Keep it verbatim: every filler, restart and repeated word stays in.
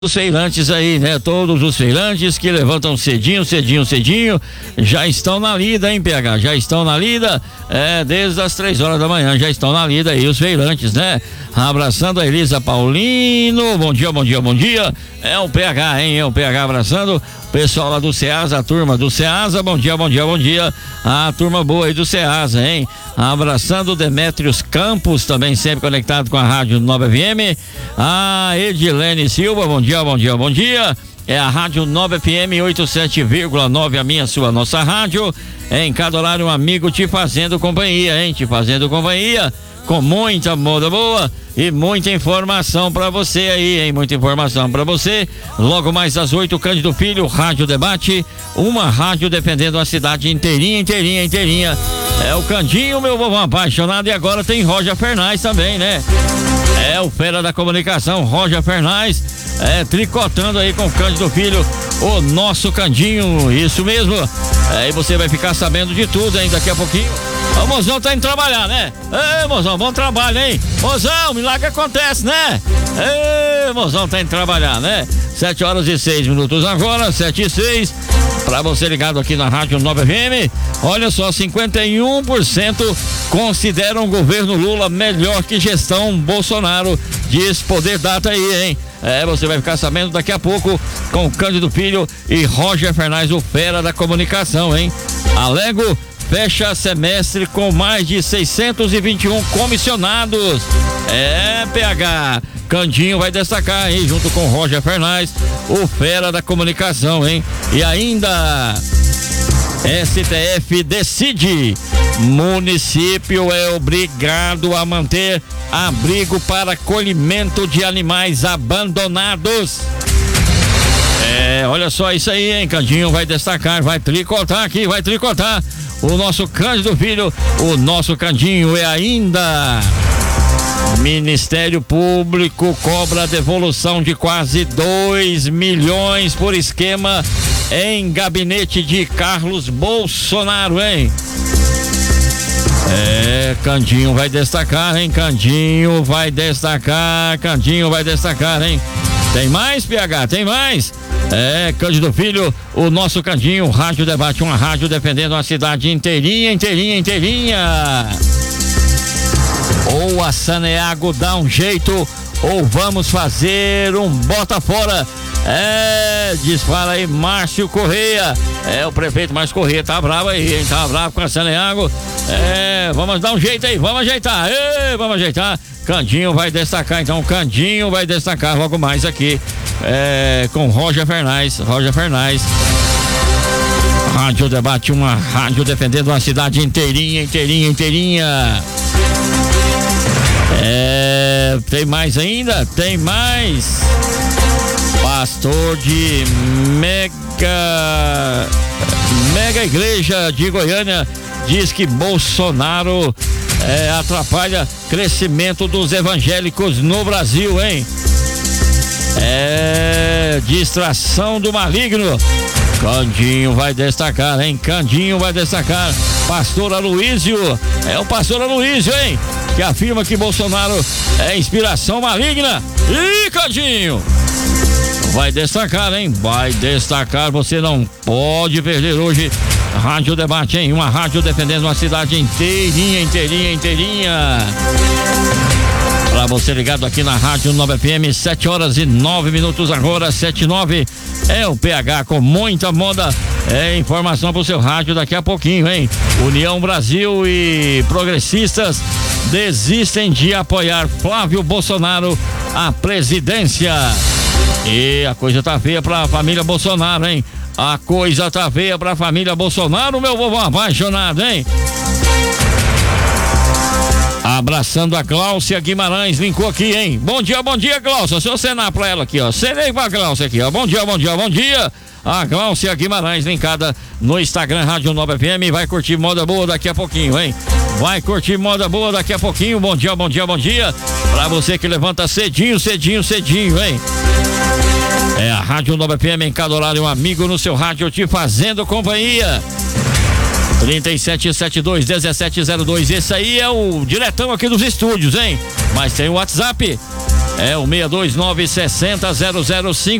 Os feirantes aí, né? Todos os feirantes que levantam cedinho, cedinho, cedinho, já estão na lida, hein, P H? Já estão na lida, é, desde as três horas da manhã, já estão na lida aí os feirantes, né? Abraçando a Elisa Paulino, bom dia, bom dia, bom dia. É o P H, hein? É o P H abraçando o pessoal lá do Ceasa, a turma do Ceasa, bom dia, bom dia, bom dia. A turma boa aí do Ceasa, hein? Abraçando o Demétrios Campos, também sempre conectado com a Rádio Nova F M. A Edilene Silva, bom dia, bom dia, bom dia. É a Rádio Nova F M oitenta e sete vírgula nove, a minha, sua, nossa rádio. É em cada horário um amigo te fazendo companhia, hein? Te fazendo companhia com muita moda boa e muita informação pra você aí, hein? Muita informação pra você. Logo mais às oito, Cândido Filho, Rádio Debate, uma rádio defendendo a cidade inteirinha, inteirinha, inteirinha. É o Candinho, meu vovô apaixonado, e agora tem Roger Fernandes também, né? É o Fera da Comunicação, Roger Fernandes, é, tricotando aí com o Cândido Filho, o nosso Candinho, isso mesmo. Aí é, você vai ficar sabendo de tudo, hein, daqui a pouquinho. O mozão tá indo trabalhar, né? Ei, mozão, bom trabalho, hein? Mozão, milagre acontece, né? Ei, mozão tá indo trabalhar, né? Sete horas e seis minutos agora, sete e seis. Pra você ligado aqui na Rádio Nova F M, olha só, cinquenta e um por cento consideram o governo Lula melhor que gestão Bolsonaro, diz Poder Data aí, hein? É, você vai ficar sabendo daqui a pouco com Cândido Filho e Roger Fernandes, o Fera da Comunicação, hein? Alego fecha semestre com mais de seiscentos e vinte e um comissionados. É, P H, Candinho vai destacar aí, junto com Roger Fernandes, o Fera da Comunicação, hein? E ainda, S T F decide, município é obrigado a manter abrigo para acolhimento de animais abandonados. É, olha só isso aí, hein? Candinho vai destacar, vai tricotar aqui, vai tricotar o nosso Cândido Filho, o nosso Candinho. E ainda, Ministério Público cobra devolução de quase dois milhões por esquema em gabinete de Carlos Bolsonaro, hein? É, Candinho vai destacar, hein? Candinho vai destacar, Candinho vai destacar, hein? Tem mais, P H? Tem mais? É, Cândido Filho, o nosso Candinho, Rádio Debate, uma rádio defendendo a cidade inteirinha, inteirinha, inteirinha. Ou a Saneago dá um jeito, ou vamos fazer um bota fora. É, dispara aí Márcio Correia. É, o prefeito Márcio Correia tá bravo aí, hein? Tá bravo com a Saneago. É, vamos dar um jeito aí, vamos ajeitar. Ei, vamos ajeitar. Candinho vai destacar, então, Candinho vai destacar logo mais aqui, é, com Roger Fernandes, Roger Fernandes. Rádio Debate, uma rádio defendendo a cidade inteirinha, inteirinha, inteirinha. É, tem mais ainda? Tem mais. Pastor de mega, mega igreja de Goiânia diz que Bolsonaro É, atrapalha crescimento dos evangélicos no Brasil, hein? É, distração do maligno. Candinho vai destacar, hein? Candinho vai destacar. Pastor Aloísio, é o pastor Aloísio, hein? Que afirma que Bolsonaro é inspiração maligna. Ih, Candinho! Vai destacar, hein? Vai destacar, você não pode perder hoje. Rádio Debate, hein? Uma rádio defendendo uma cidade inteirinha, inteirinha, inteirinha. Pra você ligado aqui na Rádio Nova F M, sete horas e nove minutos agora, sete e nove. É o P H com muita moda. É informação pro seu rádio daqui a pouquinho, hein? União Brasil e progressistas desistem de apoiar Flávio Bolsonaro à presidência. E a coisa tá feia pra família Bolsonaro, hein? A coisa tá feia pra família Bolsonaro, meu vovô apaixonado, hein? Abraçando a Cláudia Guimarães, linkou aqui, hein? Bom dia, bom dia, Cláudia. Deixa eu cenar pra ela aqui, ó. Cenei pra Cláudia aqui, ó. Bom dia, bom dia, bom dia. A Cláudia Guimarães, linkada no Instagram Rádio Nova F M. Vai curtir moda boa daqui a pouquinho, hein? Vai curtir moda boa daqui a pouquinho. Bom dia, bom dia, bom dia. Pra você que levanta cedinho, cedinho, cedinho, hein? É a Rádio Nova F M em cada horário, um amigo no seu rádio te fazendo companhia. trinta e sete setenta e dois, dezessete zero dois. Esse aí é o diretão aqui dos estúdios, hein? Mas tem o WhatsApp. É o seis dois nove, sessenta, zero zero cinco.